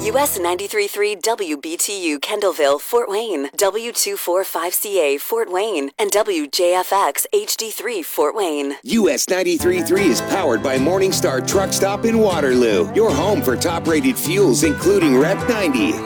US 93.3 WBTU Kendallville, Fort Wayne, W245CA Fort Wayne, and WJFX HD3 Fort Wayne. US 93.3 is powered by Morningstar Truck Stop in Waterloo, your home for top-rated fuels including Rep 90.